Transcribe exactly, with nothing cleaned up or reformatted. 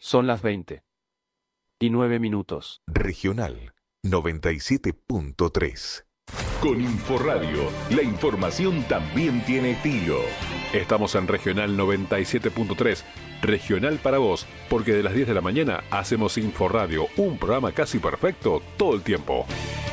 Son las veinte y nueve minutos. Regional noventa y siete punto tres. Con Inforradio, la información también tiene estilo. Estamos en Regional noventa y siete punto tres, Regional para vos, porque de las diez de la mañana hacemos Inforradio, un programa casi perfecto todo el tiempo.